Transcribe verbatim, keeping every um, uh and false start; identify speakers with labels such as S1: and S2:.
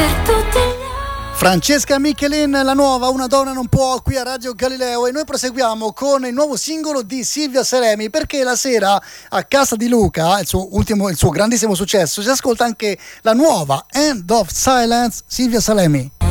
S1: Francesca Michelin, la nuova Una donna non può, qui a Radio Galileo, e noi proseguiamo con il nuovo singolo di Silvia Salemi, perché la sera a casa di Luca, il suo ultimo, il suo grandissimo successo, si ascolta anche la nuova End of Silence, Silvia Salemi.